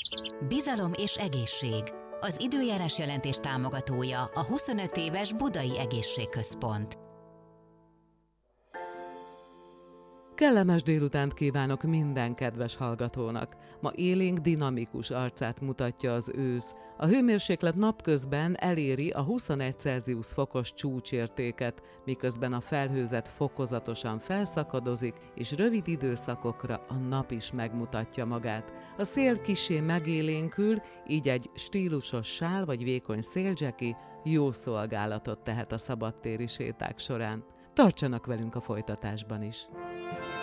Bizalom és egészség. Az időjárás jelentés támogatója a 25 éves Budai Egészségközpont. Kellemes délutánt kívánok minden kedves hallgatónak. Ma élénk, dinamikus arcát mutatja az ősz. A hőmérséklet napközben eléri a 21 Celsius fokos csúcsértéket, miközben a felhőzet fokozatosan felszakadozik, és rövid időszakokra a nap is megmutatja magát. A szél kissé megélénkül, így egy stílusos sál vagy vékony széldzseki jó szolgálatot tehet a szabadtéri séták során. Tartsanak velünk a folytatásban is!